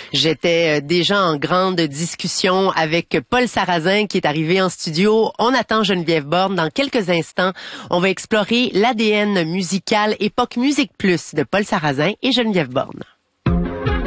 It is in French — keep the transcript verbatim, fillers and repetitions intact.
J'étais déjà en grande discussion avec Paul Sarrazin qui est arrivé en studio. On attend Geneviève Borne. Dans quelques instants, on va explorer l'A D N musical époque Musique Plus de Paul Sarrazin et Geneviève Borne.